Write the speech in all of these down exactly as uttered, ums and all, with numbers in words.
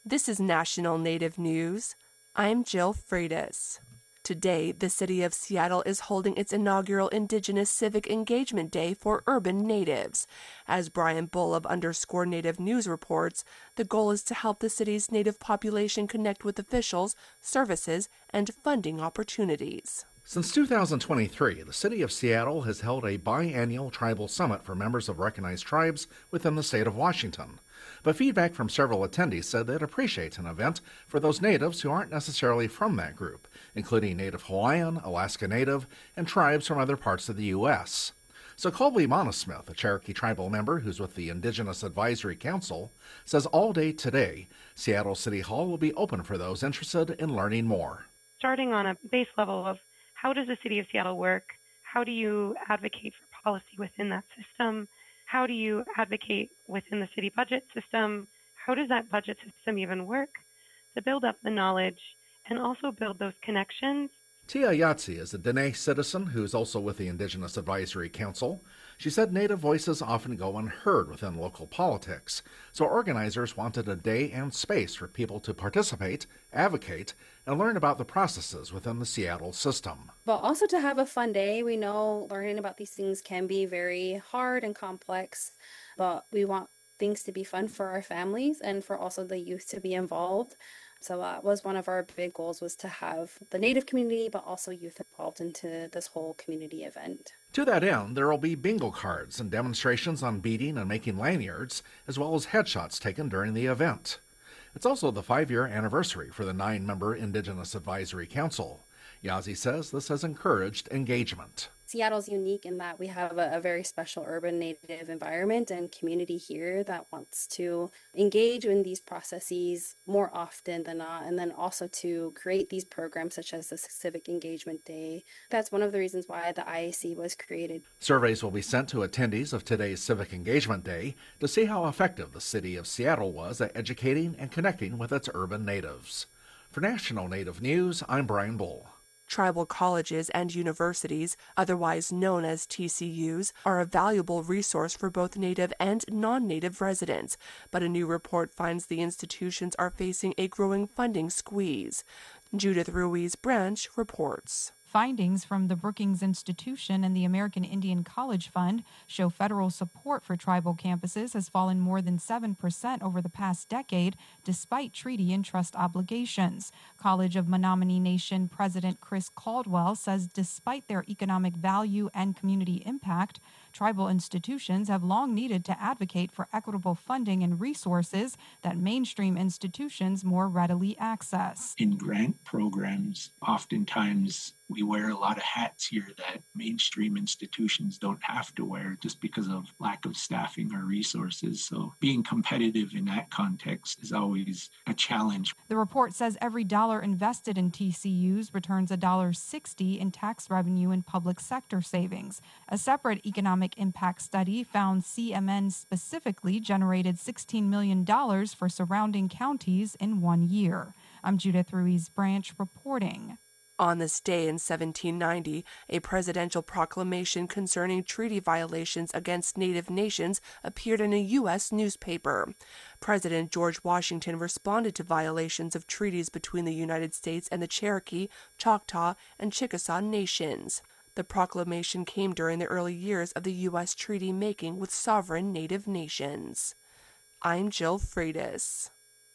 This is National Native News. I'm Jill Freitas. Today, the city of Seattle is holding its inaugural Indigenous Civic Engagement Day for urban natives. As Brian Bull of Underscore Native News reports, the goal is to help the city's native population connect with officials, services, and funding opportunities. Since two thousand twenty-three, the City of Seattle has held a biannual tribal summit for members of recognized tribes within the state of Washington. But feedback from several attendees said they'd appreciate an event for those natives who aren't necessarily from that group, including Native Hawaiian, Alaska Native, and tribes from other parts of the U S So Colby Monosmith, a Cherokee tribal member who's with the Indigenous Advisory Council, says all day today, Seattle City Hall will be open for those interested in learning more. Starting on a base level of how does the City of Seattle work? How do you advocate for policy within that system? How do you advocate within the city budget system? How does that budget system even work? To build up the knowledge and also build those connections. Tia Yahtzee is a Dene citizen who's also with the Indigenous Advisory Council. She said Native voices often go unheard within local politics, so organizers wanted a day and space for people to participate, advocate, and learn about the processes within the Seattle system. But also to have a fun day. We know learning about these things can be very hard and complex, but we want things to be fun for our families and for also the youth to be involved. So that was one of our big goals, was to have the Native community, but also youth involved into this whole community event. To that end, there will be bingo cards and demonstrations on beading and making lanyards, as well as headshots taken during the event. It's also the five-year anniversary for the nine-member Indigenous Advisory Council. Yazzie says this has encouraged engagement. Seattle's unique in that we have a, a very special urban native environment and community here that wants to engage in these processes more often than not, and then also to create these programs such as the Civic Engagement Day. That's one of the reasons why the I A C was created. Surveys will be sent to attendees of today's Civic Engagement Day to see how effective the city of Seattle was at educating and connecting with its urban natives. For National Native News, I'm Brian Bull. Tribal colleges and universities, otherwise known as T C Us, are a valuable resource for both Native and non-Native residents, but a new report finds the institutions are facing a growing funding squeeze. Judith Ruiz Branch reports. Findings from the Brookings Institution and the American Indian College Fund show federal support for tribal campuses has fallen more than seven percent over the past decade, despite treaty and trust obligations. College of Menominee Nation President Chris Caldwell says despite their economic value and community impact, tribal institutions have long needed to advocate for equitable funding and resources that mainstream institutions more readily access. In grant programs, oftentimes we wear a lot of hats here that mainstream institutions don't have to wear just because of lack of staffing or resources. So being competitive in that context is always a challenge. The report says every dollar invested in T C Us returns one dollar and sixty cents in tax revenue and public sector savings. A separate economic impact study found C M N specifically generated sixteen million dollars for surrounding counties in one year. I'm Judith Ruiz Branch reporting. On this day in seventeen ninety, a presidential proclamation concerning treaty violations against Native nations appeared in a U S newspaper. President George Washington responded to violations of treaties between the United States and the Cherokee, Choctaw, and Chickasaw nations. The proclamation came during the early years of the U S treaty-making with sovereign Native nations. I'm Jill Freitas.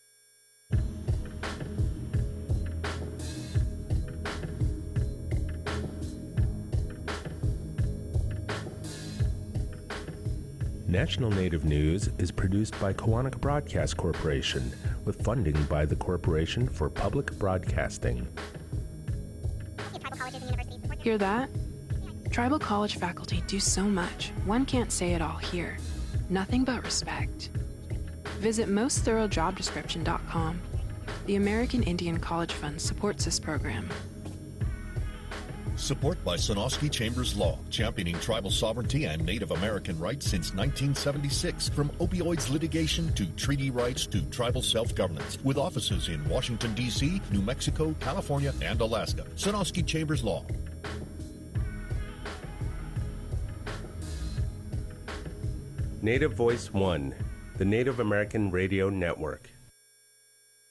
National Native News is produced by Koahnic Broadcast Corporation with funding by the Corporation for Public Broadcasting. Hear that? Tribal college faculty do so much, one can't say it all here. Nothing but respect. Visit most thorough job description dot com. The American Indian College Fund supports this program. Support by Sonosky Chambers Law, championing tribal sovereignty and Native American rights since nineteen seventy-six. From opioids litigation to treaty rights to tribal self-governance. With offices in Washington, D C, New Mexico, California, and Alaska. Sonosky Chambers Law. Native Voice One, the Native American Radio Network.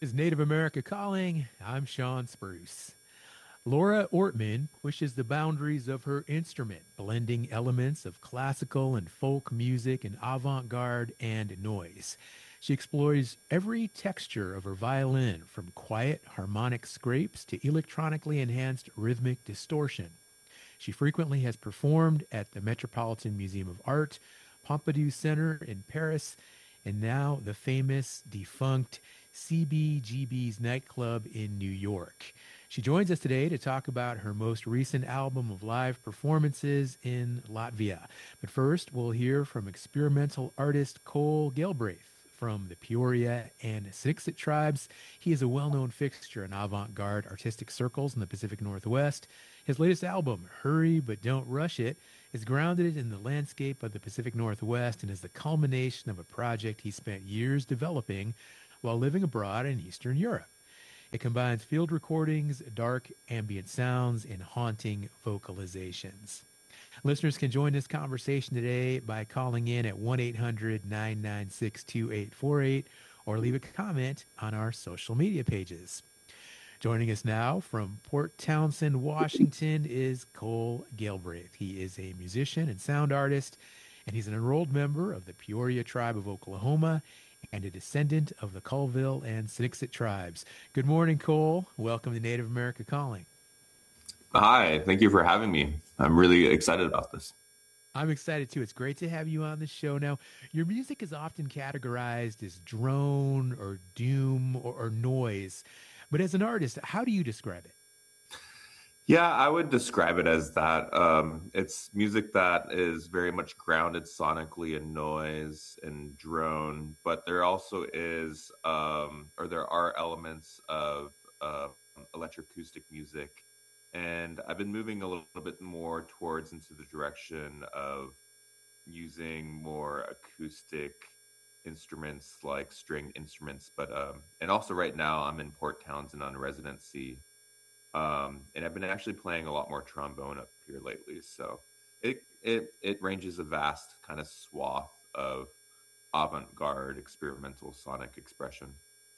Is Native America Calling? I'm Sean Spruce. Laura Ortman pushes the boundaries of her instrument, blending elements of classical and folk music and avant-garde and noise. She explores every texture of her violin, from quiet harmonic scrapes to electronically enhanced rhythmic distortion. She frequently has performed at the Metropolitan Museum of Art, Pompidou Center in Paris, and now the famous defunct C B G B's nightclub in New York. She joins us today to talk about her most recent album of live performances in Latvia. But first, we'll hear from experimental artist Cole Galbraith from the Peoria and Sinixit tribes. He is a well-known fixture in avant-garde artistic circles in the Pacific Northwest. His latest album, Hurry But Don't Rush It, is grounded in the landscape of the Pacific Northwest and is the culmination of a project he spent years developing while living abroad in Eastern Europe. It combines field recordings, dark ambient sounds, and haunting vocalizations. Listeners can join this conversation today by calling in at one eight hundred nine nine six two eight four eight or leave a comment on our social media pages. Joining us now from Port Townsend, Washington, is Cole Galbraith. He is a musician and sound artist, and he's an enrolled member of the Peoria tribe of Oklahoma and a descendant of the Colville and Sinixit tribes. Good morning, Cole. Welcome to Native America Calling. Hi, thank you for having me. I'm really excited about this. I'm excited too. It's great to have you on the show. Now, your music is often categorized as drone or doom or, or noise, but as an artist, how do you describe it? Yeah, I would describe it as that. Um, it's music that is very much grounded sonically in noise and drone, but there also is, um, or there are elements of uh, electroacoustic music. And I've been moving a little bit more towards into the direction of using more acoustic instruments like stringed instruments. But um, and also right now I'm in Port Townsend on residency, um, and I've been actually playing a lot more trombone up here lately. So it it it ranges a vast kind of swath of avant-garde experimental sonic expression.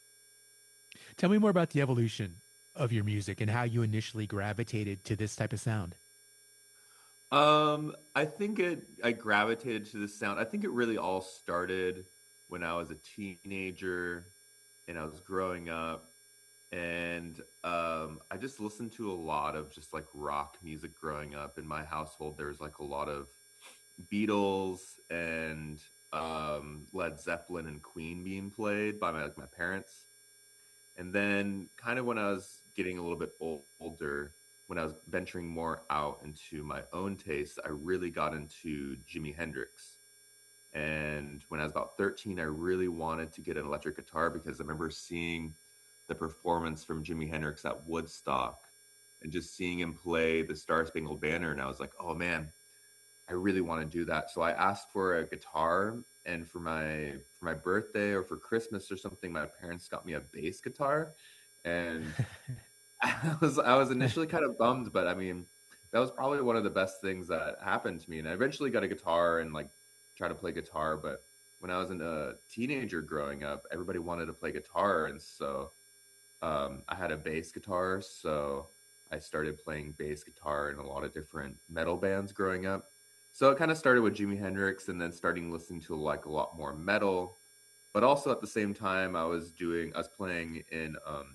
Tell me more about the evolution of your music and how you initially gravitated to this type of sound. Um, I think it, I gravitated to this sound. I think it really all started when I was a teenager and I was growing up, and um, I just listened to a lot of just like rock music growing up. In my household, there was like a lot of Beatles and um, Led Zeppelin and Queen being played by my, like my parents. And then kind of when I was getting a little bit old, older, when I was venturing more out into my own taste, I really got into Jimi Hendrix. And when I was about thirteen, I really wanted to get an electric guitar because I remember seeing the performance from Jimi Hendrix at Woodstock and just seeing him play the Star Spangled Banner. And I was like, oh man, I really want to do that. So I asked for a guitar, and for my for my birthday or for Christmas or something, my parents got me a bass guitar. And I was I was initially kind of bummed, but I mean, that was probably one of the best things that happened to me. And I eventually got a guitar and like try to play guitar. But when I was a teenager growing up, everybody wanted to play guitar, and so um, I had a bass guitar. So I started playing bass guitar in a lot of different metal bands growing up. So it kind of started with Jimi Hendrix, and then starting listening to like a lot more metal. But also at the same time, I was doing I was playing in um,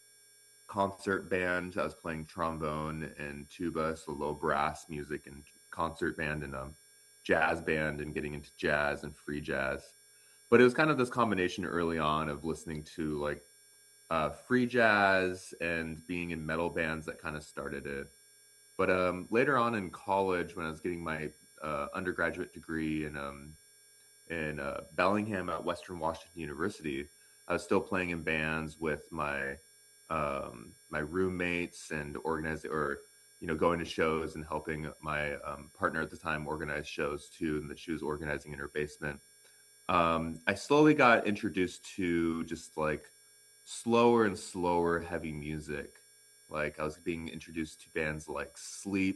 concert band. I was playing trombone and tuba, so low brass music, and concert band and um, jazz band, and getting into jazz and free jazz. But it was kind of this combination early on of listening to like uh, free jazz and being in metal bands that kind of started it. But um, later on in college, when I was getting my uh, undergraduate degree in um, in uh, Bellingham at Western Washington University, I was still playing in bands with my um, my roommates and organizing, or you know, going to shows and helping my um, partner at the time organize shows too, and that she was organizing in her basement. Um, I slowly got introduced to just like slower and slower heavy music. Like I was being introduced to bands like Sleep.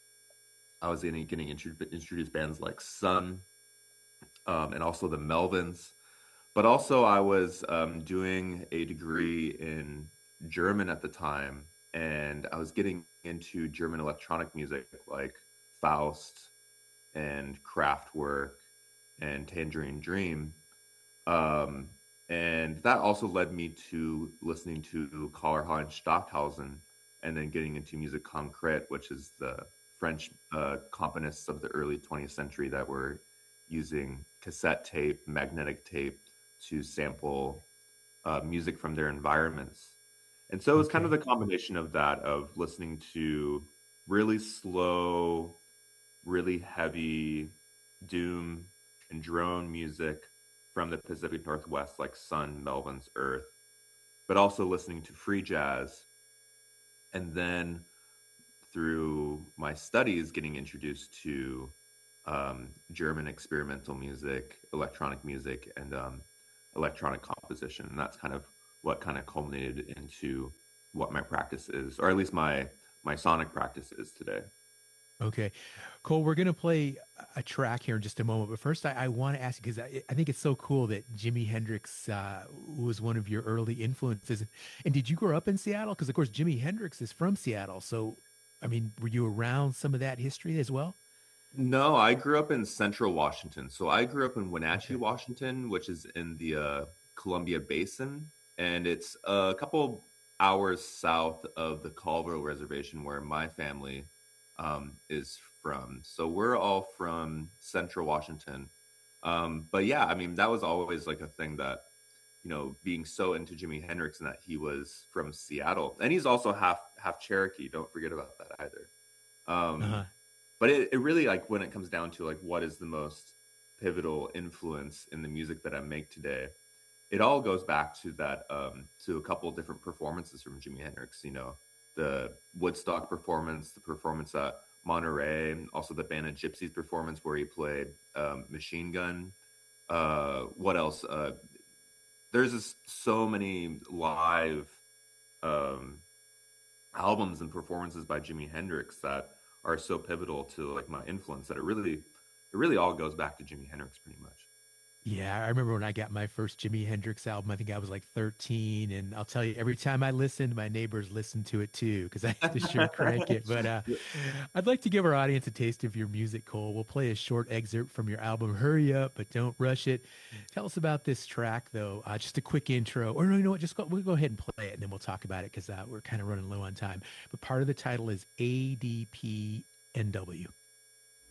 I was getting, getting introduced bands like Sun, um, and also the Melvins. but also I was um, doing a degree in German at the time, and I was getting into German electronic music like Faust and Kraftwerk and Tangerine Dream. Um, and that also led me to listening to Karlheinz Stockhausen and then getting into musique concrète, which is the French uh, componists of the early twentieth century that were using cassette tape, magnetic tape to sample uh, music from their environments. And so it was kind of the combination of that, of listening to really slow, really heavy doom and drone music from the Pacific Northwest, like Sun, Melvin's Earth, but also listening to free jazz. And then through my studies, getting introduced to um, German experimental music, electronic music, and um, electronic composition. And that's kind of what kind of culminated into what my practice is, or at least my my sonic practice is today. Okay. Cole, we're going to play a track here in just a moment. But first, I, I want to ask you, because I, I think it's so cool that Jimi Hendrix uh, was one of your early influences. And did you grow up in Seattle? Because, of course, Jimi Hendrix is from Seattle. So, I mean, were you around some of that history as well? No, I grew up in central Washington. So I grew up in Wenatchee, Okay. Washington, which is in the uh, Columbia Basin. And it's a couple hours south of the Colville Reservation, where my family um, is from. So we're all from central Washington. Um, but yeah, I mean, that was always like a thing that, you know, being so into Jimi Hendrix and that he was from Seattle. And he's also half half Cherokee. Don't forget about that either. Um, Uh-huh. But it, it really, like, when it comes down to like what is the most pivotal influence in the music that I make today, it all goes back to that, um, to a couple of different performances from Jimi Hendrix. You know, the Woodstock performance, the performance at Monterey, also the Band of Gypsies performance where he played um, Machine Gun. Uh, what else? Uh, there's just so many live um, albums and performances by Jimi Hendrix that are so pivotal to like my influence that it really, it really all goes back to Jimi Hendrix pretty much. Yeah, I remember when I got my first Jimi Hendrix album. I think I was like thirteen, and I'll tell you, every time I listened, my neighbors listened to it too because I had to sure crank it. But uh, I'd like to give our audience a taste of your music, Cole. We'll play a short excerpt from your album, Hurry Up, But Don't Rush It. Tell us about this track, though. Uh, just a quick intro. Or no, you know what? Just go, we'll go ahead and play it, and then we'll talk about it because uh, we're kind of running low on time. But part of the title is A D P N W.